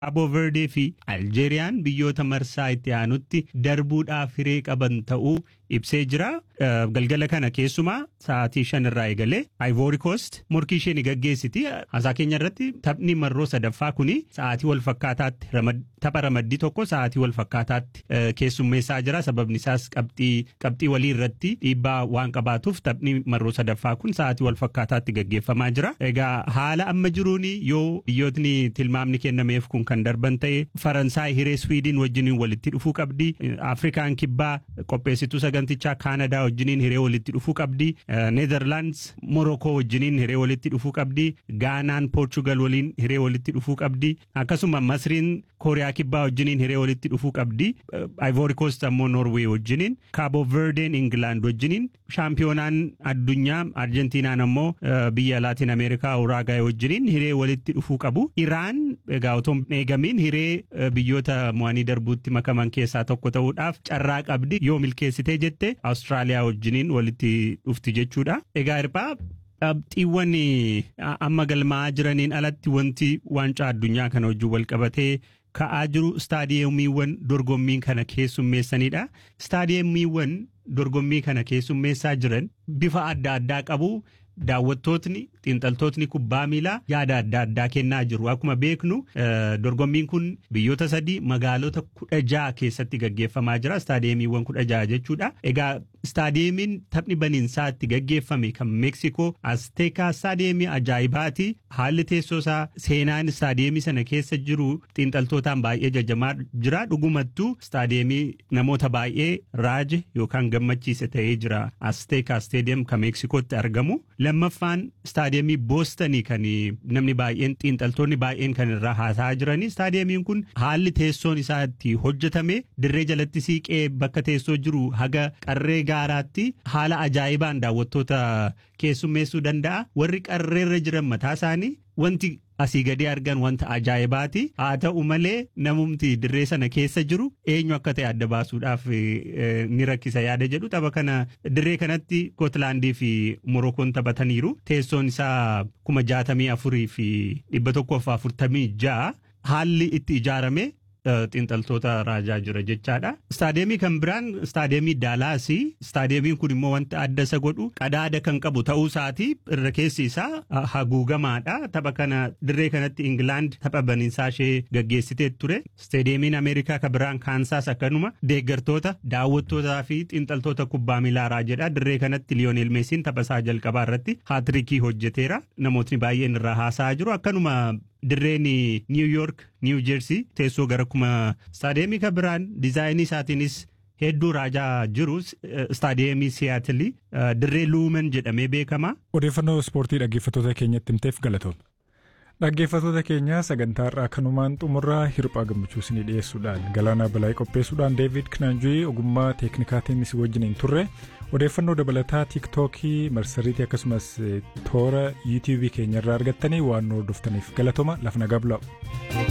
Cabo Verde fi Algeeriyaan biyyoota marsaa itti aanutti darbuudhaaf hiree qaban ta'uu ibsee jira. Galgala kana keessumaa sa'aatii 5 irraa eegalee Ivory Coast morkii ishee ni gaggeessiti. Haasaa keenya irratti taphni marroo sadaffaa kuni sa'aatii wal fakkaataatti tapha ramaddii tokko sa'aatii wal fakkaataatti keessummeessaa jira. Sababni isaas qabxii walii irratti dhiibbaa waan qabaatuuf taphni marroo sadaffaa kun sa'aatii wal fakkaataatti gaggeeffamaa jira. Egaa haala amma jiruun yoo biyyootni tilmaamni kennameef kun kan darban ta'e Faransaay hiree Swiidin wajjiniin walitti dhufuu qabdi. Afrikaan kibbaa qopheessituu sagantichaa Kaanadaa wajjiniin hiree walitti dhufuu qabdi. Netherlands Morocco wajjiniin hiree walitti dhufuu qabdi. Gaanaan Portugal waliin hiree walitti dhufuu qabdi. Akkasuma Masriin Kooriyaa kibbaa wajjiniin hiree walitti dhufuu qabdi. Ivory Coast ammoo Norway wajjiniin. Cabo Verdeen England wajjiniin. Shaampiyoonaan addunyaa Argentinaan ammoo biyya Laatin Ameerikaa Uruguay wajjiniin hiree walitti dhufuu qabu. Iraan egaa otoo eegamiin hiree biyyoota mo'anii darbuutti makaman keessaa tokko ta'uudhaaf carraa qabdi. Yoo milkeessitee jette Austraaliyaa wajjiniin walitti dhufti jechuudha. Egaa hirphaa qabxiiwwan amma galmaa'aa jiraniin alatti wanti waancaa addunyaa kana wajjin wal qabatee ka'aa jiru istaadiyeemiiwwan dorgommii kana keessummeessanidha. Istaadiyeemiiwwan dorgommii kana keessummeessaa jiran bifa adda addaa qabu. Daawwattootni xiinxaltootni kubbaa miilaa yaada adda addaa kennaa jiru. Akkuma beeknu dorgommiin kun biyyoota 3 magaalota 16 keessatti gaggeeffamaa jira. Istaadiyeemiiwwan 16 jechuudha. Egaa istaadiyeemiin taphni baniinsaa itti gaggeeffame kan Meeksikoo Azteekaa istaadiyeemii ajaa'ibaati. Haalli teessoo isaa seenaan istaadiyeemii sana keessa jiru xiinxaltootaan baay'ee jajamaa jira. Dhugumattuu istaadiyeemii namoota baay'ee raaje yookaan gammachiise ta'ee jira. Azteekaa istaadiyeem kan Meeksikootti argamu. Lammaffaan istaadiyeemii Boostonii kan namni baay'een xiinxaltoonni baay'een kan irraa haasa'aa jirani. Istaadiyeemiin kun haalli teessoon isaa itti hojjetame dirree jalatti siiqee bakka teessoo jiru haga qarree gaaraatti haala ajaa'ibaan daawwattoota keessummeessuu danda'a. Warri qarreerra jiran mataa isaanii wanti asii gadi argan wanta ajaa'ibaati. Haa ta'u malee namumti dirree sana keessa jiru eenyu akka ta'e adda baasuudhaaf ni rakkisa yaada jedhu. Tapha kana dirree kanatti Kootlaandii fi Morokkoon taphataniiru. Teessoon isaa 64,000 fi 146 haalli itti ijaarame xiinxaltoota raajaa jira jechaadha. Istaadiyeemii kan biraan istaadiyeemii Daalaasii. Istaadiyeemiin kun immoo wanta adda isa godhu qadaada kan qabu ta'uu isaati. Irra keessi isaa haguugamaadha. Tapha kana dirree kanatti Ingilaand tapha baniinsaa ishee gaggeessitee ture. Istaadiyeemiin Ameerikaa kan biraan Kaansaas akkanuma deeggartoota daawwattootaa fi xiinxaltoota kubbaa miilaa raajedha. Dirree kanatti Liyoonel Meesiin tapha isaa jalqabaa irratti haatirikii hojjeteera. Namootni baay'een irraa haasa'aa jiru. Akkanuma dirreen New York, New Jersey teessoo gara kuma istaadiyeemii kan biraan diizaayinii isaatiinis hedduu raajaa jiru. Istaadiyeemii Seattle dirree Luumen jedhamee beekama. Odeeffannoo ispoortii dhaggeeffattoota keenyatti himteef galatoomna. Dhaggeeffattoota keenya sagantaa irraa kanumaan xumurraa hirphaa gammachuu isinii dhiyeessuudhaan Galaanaa Balaayii qopheessuudhaan Deevid Kinaanjii ogummaa teeknikaatiin isin wajjiniin turre. Odeeffannoo dabalataa tiiktookii marsariitii akkasumas toora yuutuubii keenyarraa argattanii waan nu hordoftaniif galatooma. Lafa nagaa bulaa.